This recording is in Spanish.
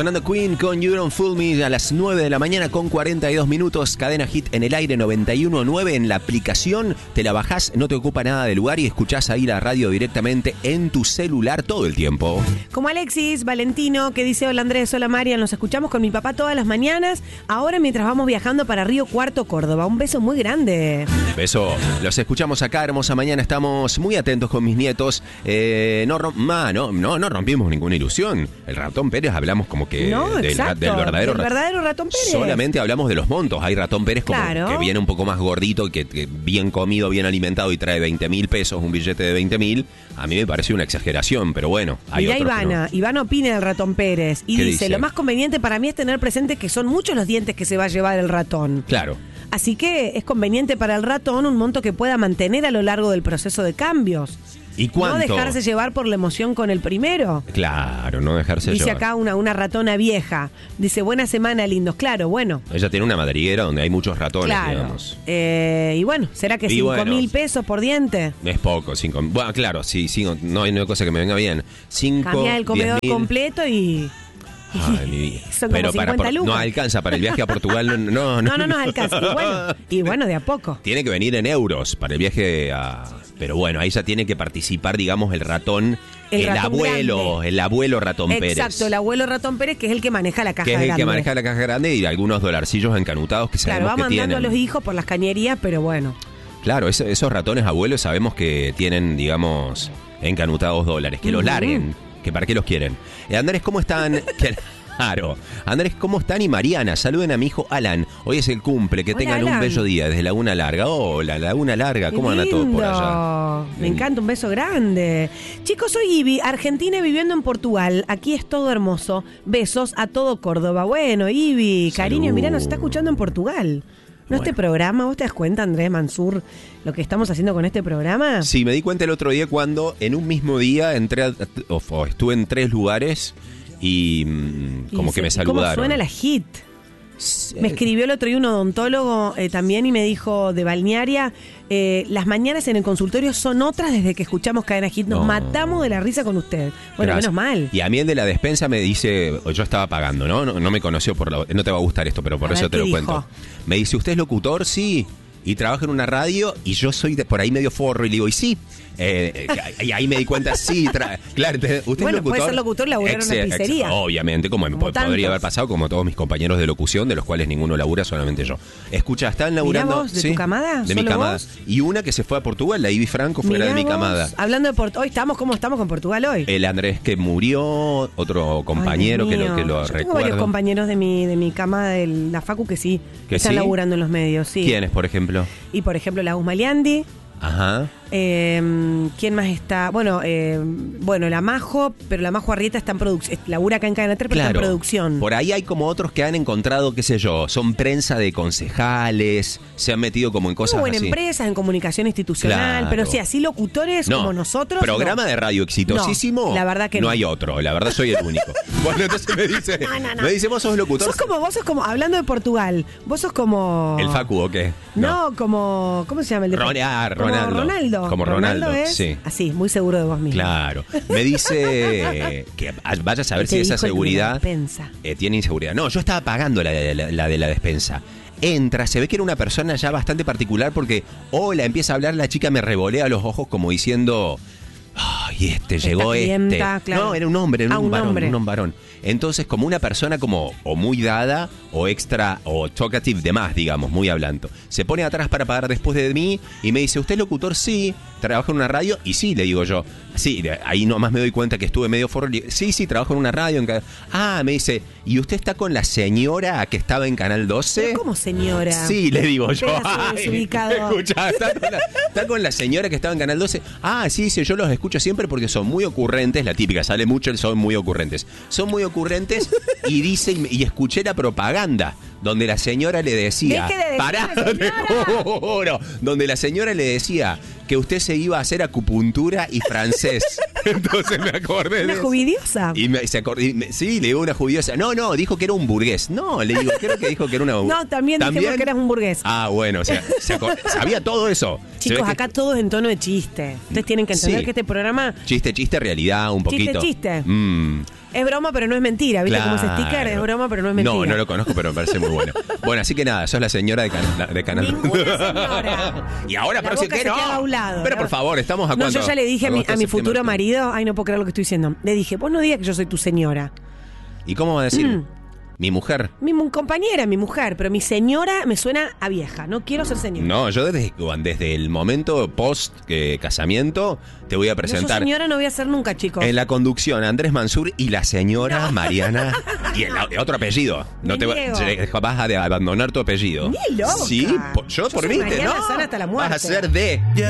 Sonando Queen con You Don't Fool Me a las 9 de la mañana con 42 minutos. Cadena Hit en el aire 91.9 en la aplicación. Te la bajás, no te ocupa nada de lugar y escuchás ahí la radio directamente en tu celular todo el tiempo. Como Alexis Valentino, que dice: hola Andrés, hola Marian, nos escuchamos con mi papá todas las mañanas. Ahora mientras vamos viajando para Río Cuarto, Córdoba. Un beso muy grande. Beso. Los escuchamos acá, hermosa mañana. Estamos muy atentos con mis nietos. No rompimos ninguna ilusión. El ratón Pérez hablamos como que del verdadero ratón Pérez. Solamente hablamos de los montos. Hay ratón Pérez como que viene un poco más gordito, que bien comido, bien alimentado y trae 20.000 pesos, un billete de 20.000. A mí me parece una exageración, pero bueno. Hay mirá otros Ivana, que no. Ivana opina del ratón Pérez y dice: lo más conveniente para mí es tener presente que son muchos los dientes que se va a llevar el ratón. Claro. Así que es conveniente para el ratón un monto que pueda mantener a lo largo del proceso de cambios. ¿Y cuánto? No dejarse llevar por la emoción con el primero. Claro, no dejarse Dice llevar. acá una ratona vieja. Dice: buena semana, lindos. Claro, bueno. Ella tiene una madriguera donde hay muchos ratones, claro. digamos. Y bueno, ¿será que 5.000 pesos por diente? Es poco, 5. Bueno, claro, sí, no hay cosa que me venga bien. 5. Cambia el comedor completo y... Ay, mi vida. Son como 50 lucas. No alcanza para el viaje a Portugal. No alcanza. Y bueno, de a poco. Tiene que venir en euros para el viaje a... Pero bueno, ahí ya tiene que participar, digamos, el ratón, el abuelo ratón Pérez. Exacto, el abuelo ratón Pérez, que es el que maneja la caja grande. Que es el que maneja la caja grande y algunos dolarcillos encanutados que sabemos que tienen. Claro, va mandando a los hijos por las cañerías, pero bueno. Claro, esos ratones abuelos sabemos que tienen, digamos, encanutados dólares. Que los larguen. ¿Que para qué los quieren? Andrés, ¿cómo están? Claro. Andrés, ¿cómo están? Y Mariana, saluden a mi hijo Alan. Hoy es el cumple, que tengan Alan. un bello día desde Laguna Larga. Hola, Laguna Larga, ¿cómo anda todo por allá? Me encanta, un beso grande. Chicos, soy Ivy, argentina y viviendo en Portugal. Aquí es todo hermoso. Besos a todo Córdoba. Bueno, Ivy, cariño, mirá, nos está escuchando en Portugal. Este programa, ¿vos te das cuenta, Andrés Mansur, lo que estamos haciendo con este programa? Sí, me di cuenta el otro día cuando en un mismo día estuve en 3 lugares y como que me saludaron. ¿Cómo suena la hit? Me escribió el otro día un odontólogo también y me dijo de Balnearia: las mañanas en el consultorio son otras desde que escuchamos Cadena Hit. Nos matamos de la risa con usted. Bueno, gracias. Menos mal. Y a mí el de la despensa me dice, yo estaba pagando, ¿no? No me conoció no te va a gustar esto, pero por eso te lo cuento. Me dice: ¿usted es locutor? Sí. Y trabaja en una radio y yo soy por ahí medio forro. Y le digo: ¿y sí? Y ahí me di cuenta, sí, claro, usted es locutor. Puede ser locutor, laburar en una pizzería. Obviamente, como podría haber pasado, como todos mis compañeros de locución, de los cuales ninguno labura, solamente yo. Escucha, están laburando. ¿De tu camada? De mi camada. Vos? Y una que se fue a Portugal, la Ivy Franco, fuera de mi camada. Hablando de Portugal, ¿cómo estamos con Portugal hoy? El Andrés que murió, otro compañero que lo Tengo recuerdo. varios compañeros de mi camada de la facu que sí, que están laburando en los medios, sí. ¿Quiénes, por ejemplo? Y por ejemplo, la Usmaliandi. Ajá. ¿Quién más está? Bueno, la Majo, pero la Majo Arrieta está en producción, labura acá en Cadena 3, pero está en producción. Por ahí hay como otros que han encontrado, qué sé yo, son prensa de concejales, se han metido como en cosas en así. empresas, en comunicación institucional, pero sí, así locutores como nosotros. Programa de radio exitosísimo. No, la verdad que no. No hay otro, la verdad soy el único. Bueno, entonces me dice, vos sos locutor. Vos sos como, hablando de Portugal, vos sos como... ¿El Facu o qué? No, como, ¿cómo se llama el de Ronaldo. Como Ronaldo, es sí. Así, muy seguro de vos mismo. Claro. Me dice que vaya a saber si esa seguridad tiene inseguridad. No, yo estaba pagando la de la despensa. Entra, se ve que era una persona ya bastante particular porque hola, empieza a hablar, la chica me revolea los ojos como diciendo... Ay, llegó clienta, claro. No, era un hombre, un varón. Entonces, como una persona como o muy dada o extra o talkative de más, digamos, muy hablando. Se pone atrás para pagar después de mí y me dice: ¿usted es locutor? Sí. ¿Trabaja en una radio? Y sí, le digo yo. Sí, ahí nomás me doy cuenta que estuve medio forro. Sí, trabajo en una radio. Me dice: ¿y usted está con la señora que estaba en Canal 12? ¿Pero cómo señora? Sí, le digo yo. Escucha, está con la señora que estaba en Canal 12. Sí, yo los escucho siempre porque son muy ocurrentes. La típica, sale mucho el son muy ocurrentes. Son muy ocurrentes y dice, y escuché la propaganda donde la señora le decía, donde la señora le decía que usted se iba a hacer acupuntura y francés. Entonces me acordé ¿Una juvidiosa? Sí, le digo una juvidiosa. No, dijo que era un burgués. No, le digo, creo que dijo que era una... No, también dijimos que eras un burgués. Bueno, o sea, sabía todo eso. Chicos, acá todo es en tono de chiste. Ustedes tienen que entender que este programa... Chiste, realidad, un poquito. Chiste. Es broma, pero no es mentira. ¿Viste cómo ese sticker? Es broma, pero no es mentira. No lo conozco, pero me parece muy bueno. Bueno, así que nada, sos la señora de Canal. Ninguna señora. Y ahora, pero ¿qué no? A un lado, pero por favor, estamos a cuánto. No, yo ya le dije a mi futuro marido, ay, no puedo creer lo que estoy diciendo. Le dije, vos no digas que yo soy tu señora. ¿Y cómo va a decir? Mi mujer. Mi compañera, mi mujer, pero mi señora me suena a vieja. No quiero ser señora. No, yo desde el momento post casamiento te voy a presentar. Yo señora no voy a ser nunca, chicos. En la conducción, Andrés Mansur y la señora Mariana. Y el otro apellido. No te vas a abandonar tu apellido. Ni loca. Sí, yo por mí, Mariana ¿no? Sana hasta la muerte. Vas a ser de.